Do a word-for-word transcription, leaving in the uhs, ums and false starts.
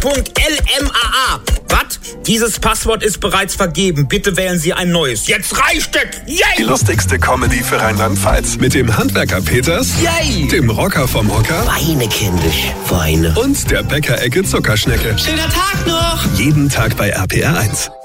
L-M-A-A. Was? Dieses Passwort ist bereits vergeben. Bitte wählen Sie ein neues. Jetzt reicht es! Yay! Die lustigste Comedy für Rheinland-Pfalz. Mit dem Handwerker Peters, Yay! Dem Rocker vom Hocker Weine, kindisch, Weine. und der Bäckerecke Zuckerschnecke. Schöner Tag noch! Jeden Tag bei R P R eins.